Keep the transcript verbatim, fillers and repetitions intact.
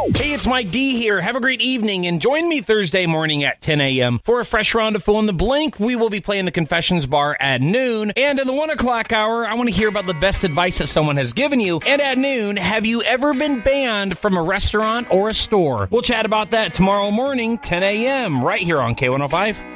Hey, it's Mike D here. Have a great evening and join me Thursday morning at ten a.m. for a fresh round of Fill in the Blank. We will be playing the Confessions Bar at noon. And in the one o'clock hour, I want to hear about the best advice that someone has given you. And at noon, have you ever been banned from a restaurant or a store? We'll chat about that tomorrow morning, ten a.m. right here on K one oh five.